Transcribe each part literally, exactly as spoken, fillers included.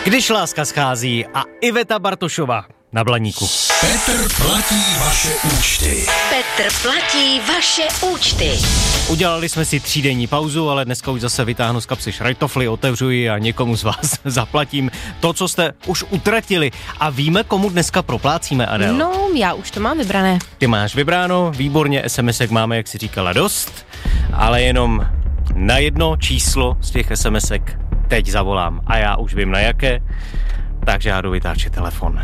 Když láska schází a Iveta Bartošová na Blaníku. Petr platí vaše účty. Petr platí vaše účty. Udělali jsme si třídenní pauzu, ale dneska už zase vytáhnu z kapsy šrajtofly, otevřu ji a někomu z vás zaplatím to, co jste už utratili. A víme, komu dneska proplácíme, Adel? No, já už to mám vybrané. Ty máš vybráno, výborně, SMSek máme, jak si říkala, dost, ale jenom na jedno číslo z těch SMSek teď zavolám. A já už vím na jaké, takže já jdu vytáčet telefon.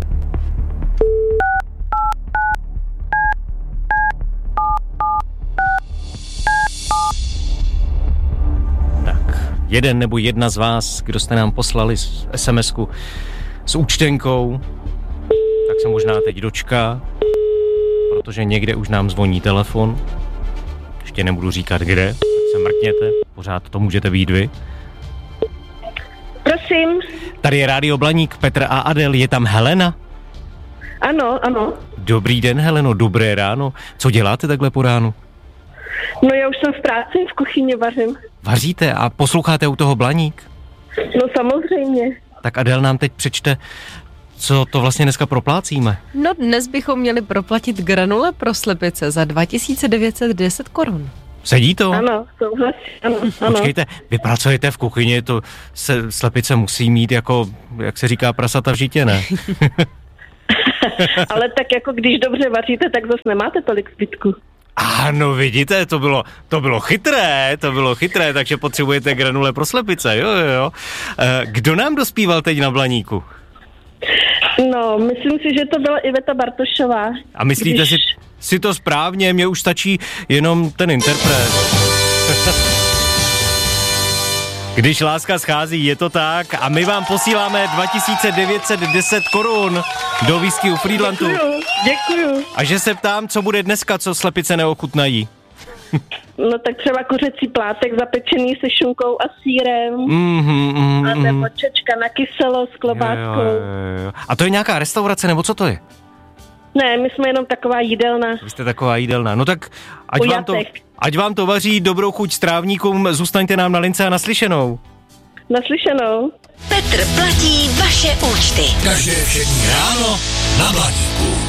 Tak, jeden nebo jedna z vás, kdo jste nám poslali SMSku s účtenkou, tak se možná teď dočká, protože někde už nám zvoní telefon. Ještě nebudu říkat kde, tak se mrkněte, pořád to můžete být vy. Prosím. Tady je Rádio Blaník, Petr a Adel, je tam Helena? Ano, ano. Dobrý den, Heleno, dobré ráno. Co děláte takhle po ránu? No já už jsem v práci, v kuchyni vařím. Vaříte a posloucháte u toho Blaník? No samozřejmě. Tak Adel nám teď přečte, co to vlastně dneska proplácíme. No dnes bychom měli proplatit granule pro slepice za dva tisíce devět set deset korun. Sedí to? Ano, souhlas, ano, ano. Počkejte, vy pracujete v kuchyni, to se slepice musí mít jako, jak se říká, prasata v žitě, ne? Ale tak jako když dobře vaříte, tak zase nemáte tolik zbytku. Ano, vidíte, to bylo, to bylo chytré, to bylo chytré, takže potřebujete granule pro slepice, jo, jo, jo. Kdo nám dospíval teď na Blaníku? No, myslím si, že to byla Iveta Bartošová. A myslíte když... si, si to správně, mně už stačí jenom ten interpret. Když láska schází, je to tak a my vám posíláme dva tisíce devět set deset korun do whisky u Friedlandu. Děkuju, děkuju. A že se ptám, co bude dneska, co slepice neochutnají. No tak třeba kuřecí plátek zapečený se šunkou a sýrem. Mm-hmm, mm-hmm. A nebo čečka na kyselo s klobáskou. Jo, jo, jo. A to je nějaká restaurace, nebo co to je? Ne, my jsme jenom taková jídelna. Vy jste taková jídelná. No tak ať vám, to, ať vám to vaří, dobrou chuť strávníkům, zůstaňte nám na lince a naslyšenou. Naslyšenou. Petr platí vaše účty. Každé všední ráno na Blaníku.